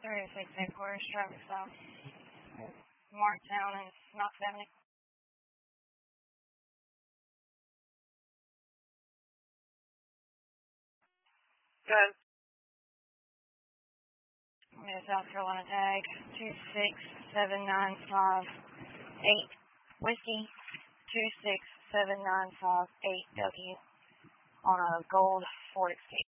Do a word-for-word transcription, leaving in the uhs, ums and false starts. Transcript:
thirty-six headquarters, traffic stop. Marktown and Knox Avenue. Good. Yeah, South Carolina tag two six seven nine five eight. Whiskey two six seven nine five eight W on a gold Ford Escape.